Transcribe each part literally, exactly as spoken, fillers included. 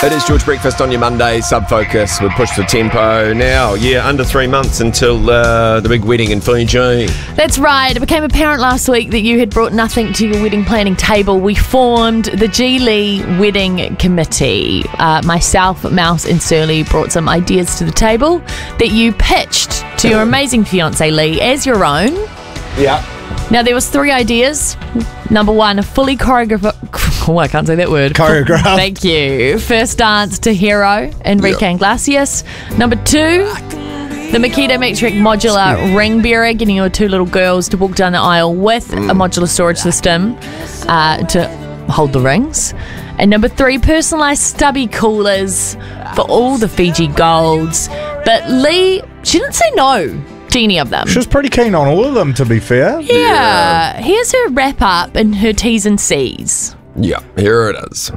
It is George Breakfast on your Monday, Sub-Focus. We'll push the tempo now. Yeah, under three months until uh, the big wedding in Fiji. That's right. It became apparent last week that you had brought nothing to your wedding planning table. We formed the G Lee Wedding Committee. Uh, myself, Mouse and Surly brought some ideas to the table that you pitched to your amazing fiancé Lee as your own. Yeah. Now, there was three ideas. Number one, a fully choreographed... Oh, I can't say that word. Choreographed. Thank you. First dance to Hero, Enrique Yep. Iglesias. Number two, the Makita Metric Modular Ring Bearer, getting your two little girls to walk down the aisle with a modular storage system uh, to hold the rings. And number three, personalised stubby coolers for all the Fiji golds. But Lee, she didn't say no to any of them. She was pretty keen on all of them, to be fair. Yeah. Here's her wrap up and her T's and C's. Yeah, here it is.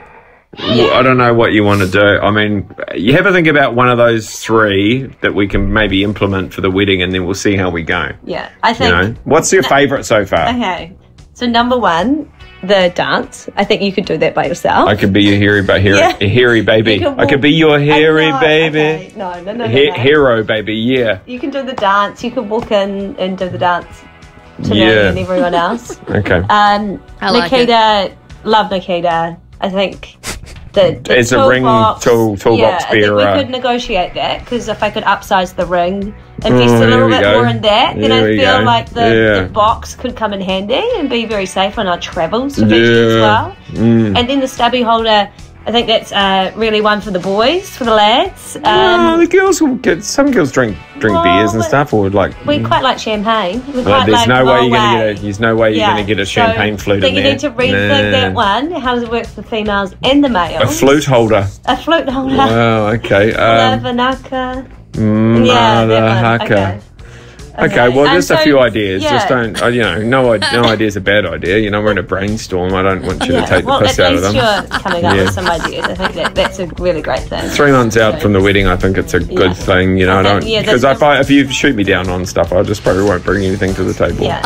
Well, I don't know what you want to do. I mean, you have to think about one of those three that we can maybe implement for the wedding, and then we'll see how we go. Yeah, I You think. know, what's your No. favourite so far? Okay, so number one, the dance. I think you could do that by yourself. I could be your hairy, ba- hairy, Yeah. hairy baby. You can I could walk- be your hairy I know, baby. okay. No, no, no, no, He- no. Hero baby, yeah. You can do the dance. You could walk in and do the dance to me Yeah. and everyone else. Okay. Um, I like Nikita, love Nikita. I think the, the It's a ring toolbox- tool- toolbox yeah, I think bearer. we could negotiate that, because if I could upsize the ring, invest Oh, a here little we bit go. more in that, then Here I we feel go. like the, Yeah. the box could come in handy and be very safe on our travels to Fiji Yeah. as well. Mm. And then the stubby holder, I think that's uh, really one for the boys, for the lads. oh, Um, the girls will get. Some girls drink drink Well, beers and but- stuff, or like. we quite like champagne. We Well, quite there's like no way you're Galway. gonna get a. There's no way you're Yeah, gonna get a so champagne flute I in think you there. need to rethink Nah. that one. How does it work for females and the males? A flute holder. A flute holder. Wow. Okay. Um, Lavanaka. mm, Yeah, uh, that one. haka. Okay. Okay, well, And just a so- few ideas. yeah. Just don't, uh, you know, no, i- no idea is a bad idea. You know, we're in a brainstorm. I don't want you Yeah. to take the well, piss at out of least them. you're coming up Yeah. with some ideas. I think that that's a really great thing. Three months out from the wedding, I think it's a good Yeah. thing. You know, I I think- don't yeah, because that's- if I if you shoot me down on stuff, I just probably won't bring anything to the table. Yeah.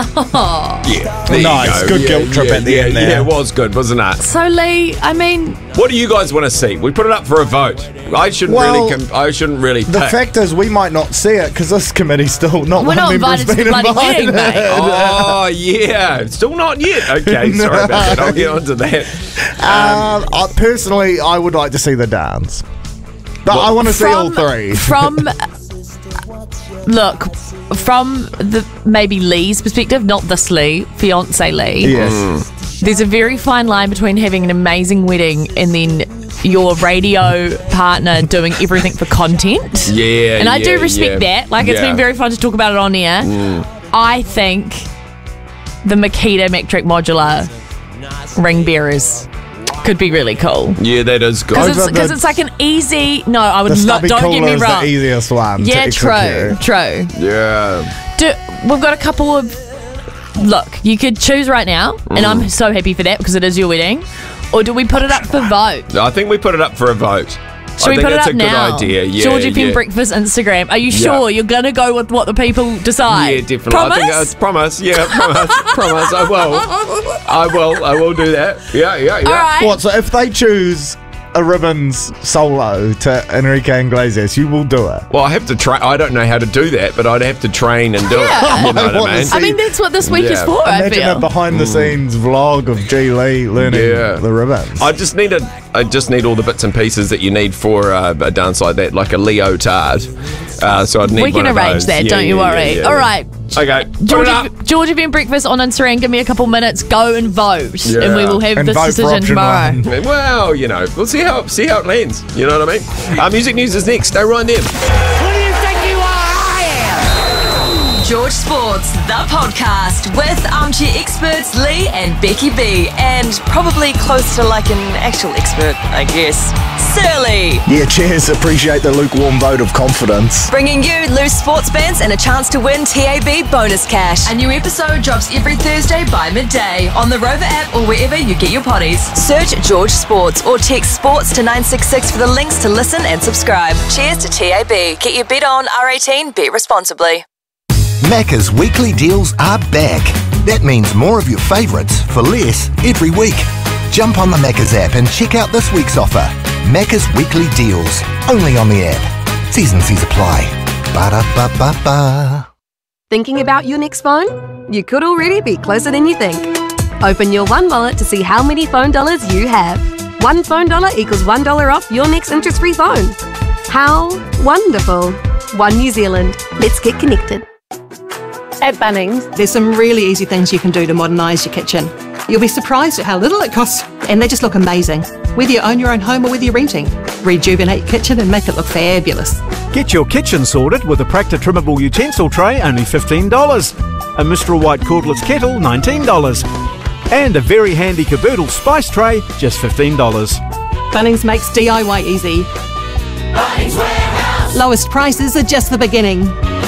Yeah. There you Nice. go. Good Yeah, guilt trip yeah, at the yeah, end there. Yeah, it was good, wasn't it? So, Lee, I mean, What do you guys want to see? We put it up for a vote. I shouldn't Well, really. Com- I shouldn't really. The pick. fact is, we might not see it because this committee's still not we're one not member's invited to the been bloody invited. wedding, mate. Oh yeah, still not yet. Okay, sorry about that. I'll get onto that. Um, I, personally, I would like to see the dance, but I want to see all three. From, look, from the maybe Lee's perspective, not this Lee, fiance Lee. Yes. There's a very fine line between having an amazing wedding and then your radio partner doing everything for content. Yeah, And I yeah, do respect yeah. that. Like, it's Yeah. been very fun to talk about it on air. I think the Makita Metric Modular ring bearers could be really cool. Yeah, that is good. Because it's, Over the- 'cause it's like an easy... No, I would The not... stubby Don't get cooler me is wrong. the easiest one. Yeah, to true, execute. true. Yeah. Do, we've got a couple of... Look, you could choose right now, and I'm so happy for that because it is your wedding. Or do we put it up for vote? I think we put it up for a vote. Should I we think put it that's up a now? good idea. Yeah, George F M yeah. Breakfast Instagram. Are you Yeah. sure you're going to go with what the people decide? Yeah, definitely. Promise? I think that's promise. Yeah, promise. promise. I will. I will. I will do that. Yeah, yeah, yeah. All right. What? So if they choose a ribbons solo to Enrique Iglesias, you will do it. Well, I have to train. I don't know how to do that, but I'd have to train and do Yeah. it. You know I what wanna I mean? see- I mean, that's what this week is Yeah. for, I Imagine feel. a behind-the-scenes vlog of G Lee learning Yeah. the ribbons. I just need a. I just need all the bits and pieces that you need for uh, a dance like that, like a leotard. Uh, so I'd need. We can one of arrange those. that, Yeah, don't you yeah, worry. yeah, yeah. All right. Okay. Put George, it up. F- George F M Breakfast on Instagram. Give me a couple minutes. Go and vote, Yeah. and we will have And this vote for decision option tomorrow. one. Well, you know, we'll see how see how it lands. You know what I mean? Uh, music news is next. Stay right there. George Sports, the podcast with armchair experts Lee and Becky B, and probably close to like an actual expert, I guess, Surly. Yeah, cheers. Appreciate the lukewarm vote of confidence. Bringing you loose sports bands and a chance to win T A B bonus cash. A new episode drops every Thursday by midday on the Rover app or wherever you get your potties. Search George Sports or text sports to nine six six for the links to listen and subscribe. Cheers to T A B. Get your bet on, R eighteen, bet responsibly. Macca's weekly deals are back. That means more of your favourites for less every week. Jump on the Macca's app and check out this week's offer. Macca's Weekly Deals. Only on the app. T's and C's apply. Ba-da-ba-ba-ba. Thinking about your next phone? You could already be closer than you think. Open your One Wallet to see how many phone dollars you have. One phone dollar equals one dollar off your next interest-free phone. How wonderful. One New Zealand. Let's get connected. At Bunnings, there's some really easy things you can do to modernise your kitchen. You'll be surprised at how little it costs, and they just look amazing. Whether you own your own home or whether you're renting, rejuvenate your kitchen and make it look fabulous. Get your kitchen sorted with a Practa trimmable utensil tray, only fifteen dollars. A Mistral White cordless kettle, nineteen dollars. And a very handy caboodle spice tray, just fifteen dollars. Bunnings makes D I Y easy. Bunnings Warehouse. Lowest prices are just the beginning.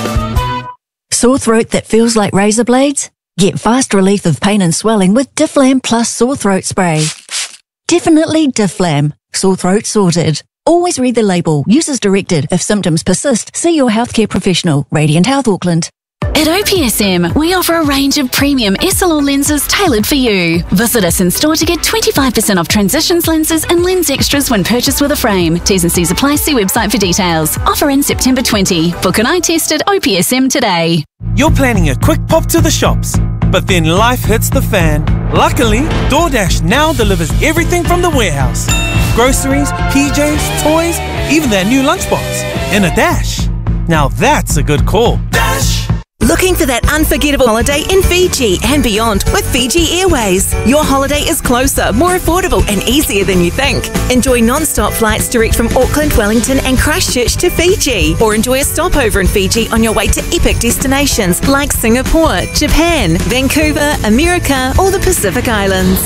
Sore throat that feels like razor blades? Get fast relief of pain and swelling with Difflam Plus Sore Throat Spray. Definitely Difflam. Sore throat sorted. Always read the label. Use as directed. If symptoms persist, see your healthcare professional. Radiant Health Auckland. At O P S M, we offer a range of premium S L R lenses tailored for you. Visit us in store to get twenty-five percent off Transitions lenses and lens extras when purchased with a frame. T's and C's apply. See website for details. Offer in September twentieth. Book an eye test at O P S M today. You're planning a quick pop to the shops, but then life hits the fan. Luckily, DoorDash now delivers everything from the warehouse. Groceries, P Js, toys, even their new lunchbox. In a dash. Now that's a good call. Dash! Looking for that unforgettable holiday in Fiji and beyond with Fiji Airways. Your holiday is closer, more affordable and easier than you think. Enjoy non-stop flights direct from Auckland, Wellington and Christchurch to Fiji. Or enjoy a stopover in Fiji on your way to epic destinations like Singapore, Japan, Vancouver, America or the Pacific Islands.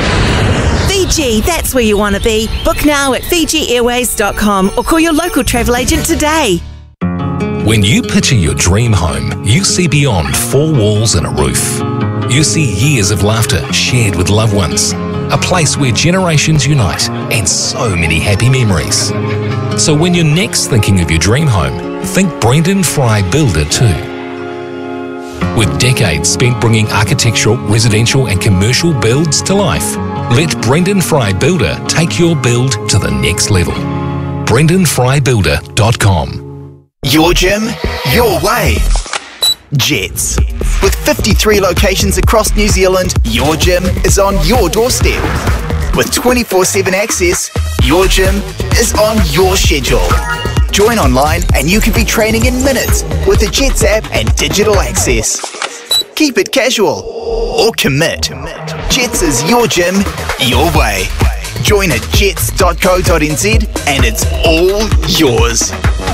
Fiji, that's where you want to be. Book now at fiji airways dot com or call your local travel agent today. When you picture your dream home, you see beyond four walls and a roof. You see years of laughter shared with loved ones, a place where generations unite, and so many happy memories. So when you're next thinking of your dream home, think Brendan Fry Builder too. With decades spent bringing architectural, residential and commercial builds to life, let Brendan Fry Builder take your build to the next level. brendan fry builder dot com. Your gym, your way. Jets. With fifty-three locations across New Zealand, your gym is on your doorstep. With twenty-four seven access, your gym is on your schedule. Join online and you can be training in minutes with the Jets app and digital access. Keep it casual or commit. Jets is your gym, your way. Join at jets dot co dot n z and it's all yours.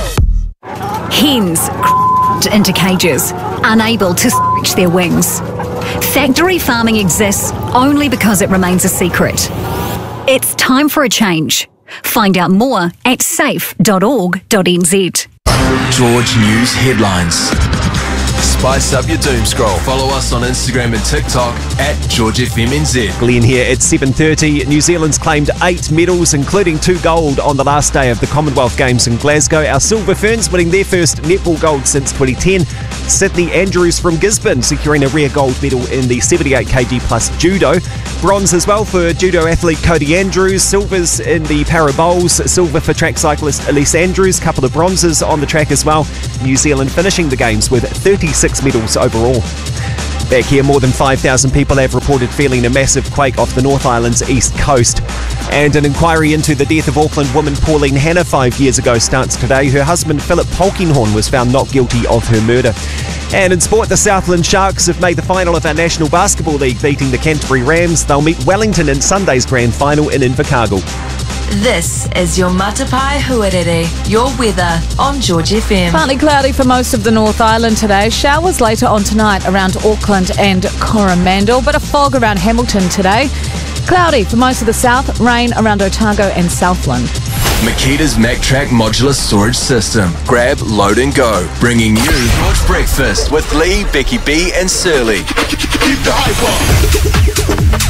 Hens cr***ed into cages, unable to stretch their wings. Factory farming exists only because it remains a secret. It's time for a change. Find out more at safe dot org dot n z. George News headlines. Spice up your doom scroll. Follow us on Instagram and TikTok at George F M N Z. Glenn here at seven thirty. New Zealand's claimed eight medals, including two gold on the last day of the Commonwealth Games in Glasgow. Our Silver Ferns winning their first netball gold since twenty ten. Sydney Andrews from Gisborne securing a rare gold medal in the seventy-eight kilogram plus judo. Bronze as well for judo athlete Cody Andrews. Silvers in the para bowls. Silver for track cyclist Elise Andrews. Couple of bronzes on the track as well. New Zealand finishing the games with thirty-six medals overall. Back here, more than five thousand people have reported feeling a massive quake off the North Island's east coast. And an inquiry into the death of Auckland woman Pauline Hanna five years ago starts today. Her husband Philip Polkinghorn was found not guilty of her murder. And in sport, the Southland Sharks have made the final of our National Basketball League, beating the Canterbury Rams. They'll meet Wellington in Sunday's grand final in Invercargill. This is your Matapai Huarere, your weather on George F M. Partly cloudy for most of the North Island today. Showers later on tonight around Auckland and Coromandel, but a fog around Hamilton today. Cloudy for most of the south, rain around Otago and Southland. Makita's MacTrack modular storage system. Grab, load and go. Bringing you George Breakfast with Lee, Becky B and Surly. Keep the hype on.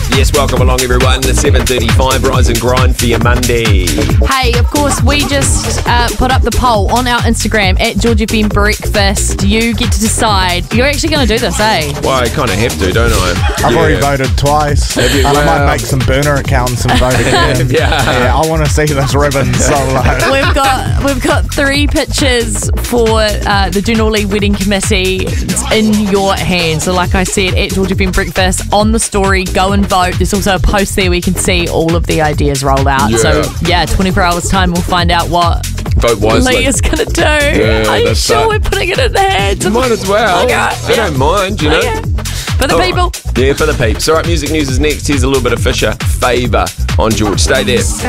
Yes, welcome along everyone. The seven thirty-five Rise and Grind for your Monday. Hey, of course, we just uh, put up the poll on our Instagram at George F M Breakfast. You get to decide. You're actually going to do this, eh? Well, I kind of have to, don't I? I've Yeah. already voted twice. Have you? And I Well- might make some burner accounts and vote again. Yeah. yeah, I want to see this ribbon so low. We've got we've got three pictures for uh, the Dunolly Wedding Committee. It's in your hands. So like I said, at George F M Breakfast, on the story, go and vote. There's also a post there where you can see all of the ideas rolled out. Yeah. So yeah, twenty-four hours time we'll find out what Vote wisely. Lee is going to do. Yeah, Are you that's sure that. we're putting it in the hands of Might as well. Okay, I yeah. don't mind, you know. Okay. For the Oh, people. Yeah, for the peeps. All right, music news is next. Here's a little bit of Fisher Favour on George. Stay there.